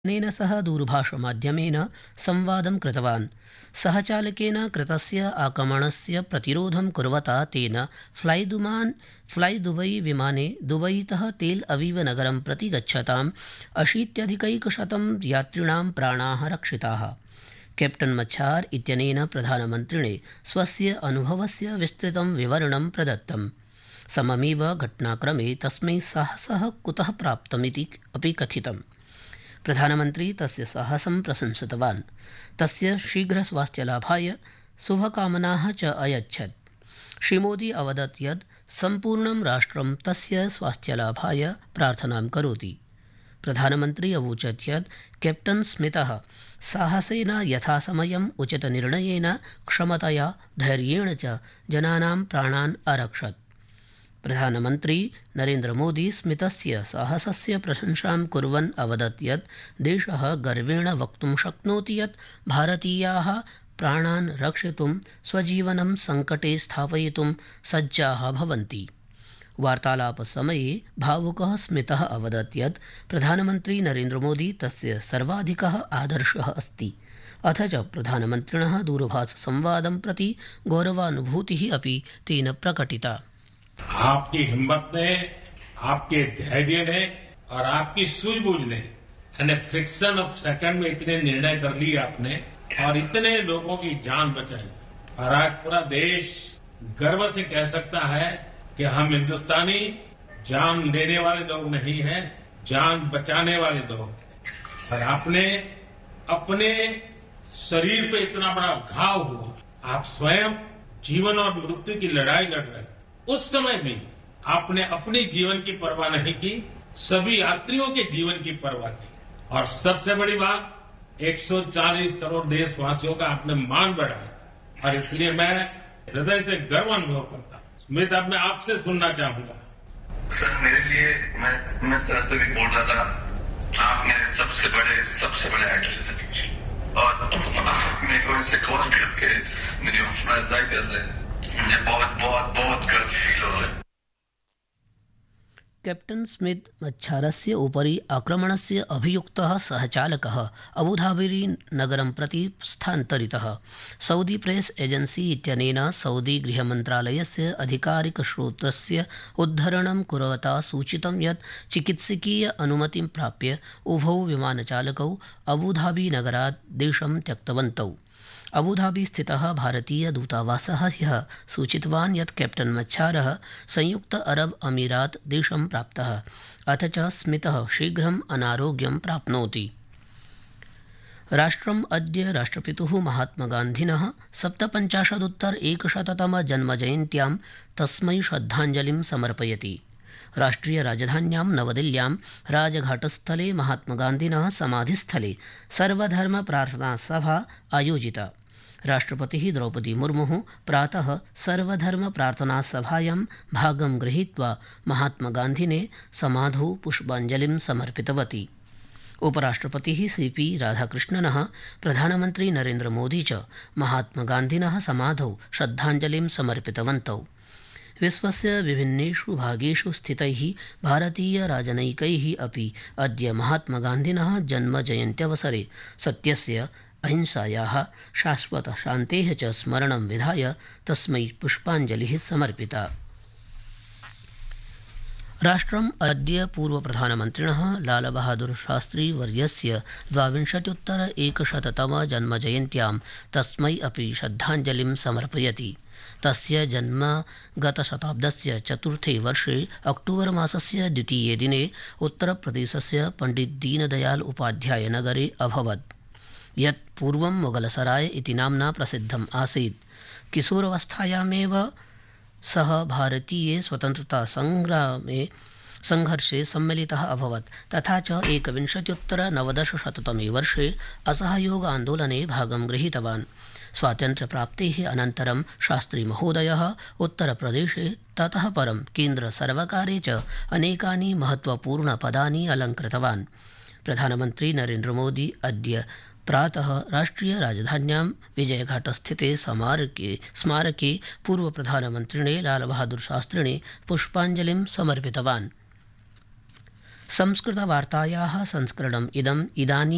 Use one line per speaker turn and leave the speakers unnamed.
नेन सह दूरभाषमाध्यमेन संवादं कृतवान्। सहचालकेन कृतस्य आक्रमणस्य प्रतिरोधं कुर्वता तेन फ्लाई दुबई विमाने दुबईतः तेल अवीव नगरं प्रति गच्छतां 80,100 यात्रिणां प्राणाः रक्षिताः। कैप्टन मच्छार इत्यनेन प्रधानमन्त्रिणे स्वस्य अनुभवस्य विस्तृतं विवरणं प्रदत्तम्। सममेव घटनाक्रमे तस्मै साहसः कुतः प्राप्तमिति अपि कथितम्। प्रधानमन्त्री तस्य साहसं प्रशंसितवान्। तस्य शीघ्रस्वास्थ्यलाभाय शुभकामनाः च अयच्छत्। श्रीमोदी अवदत् यत् सम्पूर्णं राष्ट्रं तस्य स्वास्थ्यलाभाय प्रार्थनां करोति। प्रधानमन्त्री अवोचत् यत् कैप्टन स्मितः साहसेन यथासमयम् उचितनिर्णयेन क्षमतया धैर्येण च जनानां प्राणान् अरक्षत्। प्रधानमन्त्री नरेन्द्रमोदी स्मितस्य साहसस्य प्रशंसां कुर्वन् अवदत् यत् देशः गर्वेण वक्तुं शक्नोति यत् भारतीयाः प्राणान् रक्षितुं स्वजीवनं सङ्कटे स्थापयितुं सज्जाः भवन्ति। वार्तालापसमये भावुकः स्मितः अवदत् यत् प्रधानमन्त्री नरेन्द्रमोदी तस्य सर्वाधिकः आदर्शः अस्ति। अथ च प्रधानमन्त्रिणः दूरभाषसंवादं प्रति गौरवानुभूतिः अपि तेन प्रकटिता।
आपकी हिम्मत ने, आपके धैर्य ने और आपकी सूझबूझ ने यानी फ्रिक्शन ऑफ सेकंड में इतने निर्णय कर लिए आपने और इतने लोगों की जान बचाई। और आज पूरा देश गर्व से कह सकता है कि हम हिंदुस्तानी जान लेने वाले लोग नहीं हैं, जान बचाने वाले लोग हैं। और आपने अपने शरीर पे इतना बड़ा घाव हुआ, आप स्वयं जीवन और मृत्यु की लड़ाई लड़ रहे, उस समय भी आपने अपने जीवन की परवाह नहीं की, सभी यात्रियों के जीवन की परवाह की। और सबसे बड़ी बात 140 करोड़ देशवासियों का आपने मान बढ़ाया। और इसलिए मैं हृदय से गर्व अनुभव करता हूं। स्मित, अब मैं आपसे सुनना चाहूंगा।
सर, मेरे लिए मैं सर से भी बोल रहा था, आप मेरे सबसे बड़े आइडल हैं और मेरे को इनसे कॉल करके मेरी हौसला अफजाई कर रहे हैं। मुझे बहुत गर्व फील हो रहा है।
कैप्टन स्मिथ मच्छारस्य उपरि आक्रमणस्य अभियुक्तः सहचालकः अबुधाबी नगरं प्रति स्थानान्तरितः। सऊदी प्रेस एजेंसी इत्यनेन सऊदी गृहमन्त्रालयस्य अधिकारिकस्रोतस्य उद्धरणं कुर्वता सूचितं यत् चिकित्सकीय अनुमतिं प्राप्य उभौ विमानचालकौ अबुधाबी नगरात् देशं त्यक्तवन्तौ। अबुधाबी स्थितः भारतीय दूतावासः ह्यः सूचितवान् यत् कैप्टन मच्छारः संयुक्त अरब अमीरात देशं प्राप्तः। अथ च स्मितः शीघ्रम् अनारोग्यं प्राप्नोति। राष्ट्रम् अद्य राष्ट्रपितुः महात्मगान्धिनः 57-100 जन्मजयन्त्यां तस्मै श्रद्धाञ्जलिं समर्पयति। राष्ट्रियराजधान्यां नवदिल्ल्यां राजघाटस्थले महात्मगान्धिनः समाधिस्थले सर्वधर्म प्रार्थना सभा आयोजिता। राष्ट्रपतिः द्रौपदी मुर्मुः प्रातः सर्वधर्म प्रार्थना सभायां भागं गृहीत्वा महात्मगान्धिने समाधौ पुष्पाञ्जलिं समर्पितवती। उपराष्ट्रपतिः सीपी राधाकृष्णनः प्रधानमन्त्री नरेन्द्रमोदी च महात्मगान्धिनः समाधौ श्रद्धाञ्जलिं समर्पितवन्तौ। विश्वस्य विभिन्नेषु भागेषु स्थितैः भारतीयराजनैकैः अपि अद्य महात्मगान्धिनः जन्मजयन्त्यवसरे सत्यस्य अहिंसायाः शाश्वतशान्तेः च स्मरणं विधाय तस्मै पुष्पाञ्जलिः समर्पिता। राष्ट्रम् अद्य पूर्वप्रधानमन्त्रिणः लालबहादुरशास्त्री वर्यस्य 22-100 जन्मजयन्त्यां तस्मै अपि श्रद्धाञ्जलिं समर्पयति। तस्य जन्म गतशताब्दस्य चतुर्थे वर्षे अक्टोबर् मासस्य 2 दिने उत्तरप्रदेशस्य पण्डित दीनदयाल उपाध्याय नगरे अभवत्, यत् पूर्वं मुगलसराय इति नाम्ना प्रसिद्धम् आसीत्। किशोरावस्थायामेव सः भारतीये स्वतन्त्रतासङ्ग्रामे संघर्षे सम्मिलितः अभवत्। तथा च 1919 वर्षे असहयोग आन्दोलने भागं गृहीतवान्। स्वातन्त्र्यप्राप्तेः अनन्तरं शास्त्रीमहोदयः उत्तरप्रदेशे ततः परं केन्द्रसर्वकारे च अनेकानि महत्त्वपूर्णपदानि अलङ्कृतवान्। प्रधानमन्त्री नरेन्द्रमोदी अद्य प्रातः राष्ट्रियराजधान्यां विजयघाटस्थिते स्मारके पूर्वप्रधानमन्त्रिणे लालबहादुरशास्त्रिणे पुष्पाञ्जलिं समर्पितवान्। संस्कृतवार्तायाः संस्करणम् इदानीं